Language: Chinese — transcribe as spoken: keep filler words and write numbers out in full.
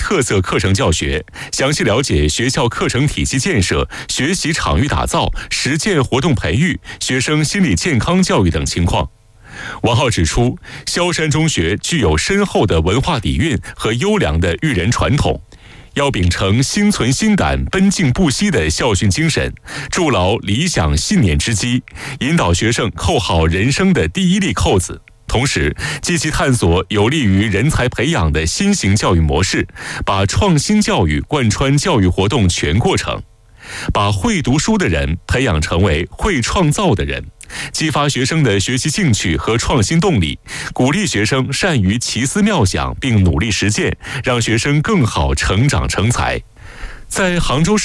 特色课程教学，详细了解学校课程体系建设、学习场域打造、实践活动培育、学生心理健康教育等情况。王浩指出，萧山中学具有深厚的文化底蕴和优良的育人传统，要秉承心存心胆、奔进不息的校训精神，筑牢理想信念之基，引导学生扣好人生的第一粒扣子。同时，积极探索有利于人才培养的新型教育模式，把创新教育贯穿教育活动全过程，把会读书的人培养成为会创造的人，激发学生的学习兴趣和创新动力，鼓励学生善于奇思妙想并努力实践，让学生更好成长成才。在杭州市